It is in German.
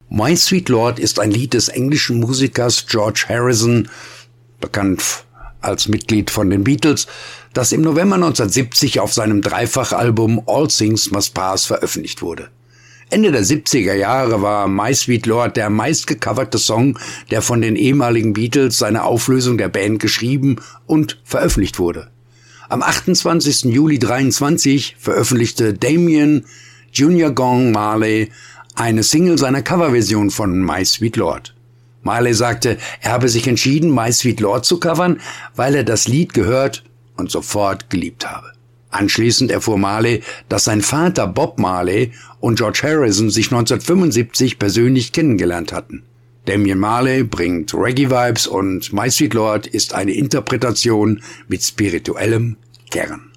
My Sweet Lord ist ein Lied des englischen Musikers George Harrison, bekannt als Mitglied von den Beatles, das im November 1970 auf seinem Dreifachalbum All Things Must Pass veröffentlicht wurde. Ende der 70er Jahre war My Sweet Lord der meistgecoverte Song, der von den ehemaligen Beatles seiner Auflösung der Band geschrieben und veröffentlicht wurde. Am 28. Juli 1923 veröffentlichte Damian Junior Gong Marley eine Single seiner Coverversion von My Sweet Lord. Marley sagte, er habe sich entschieden, My Sweet Lord zu covern, weil er das Lied gehört und sofort geliebt habe. Anschließend erfuhr Marley, dass sein Vater Bob Marley und George Harrison sich 1975 persönlich kennengelernt hatten. Damian Marley bringt Reggae-Vibes und My Sweet Lord ist eine Interpretation mit spirituellem Kern.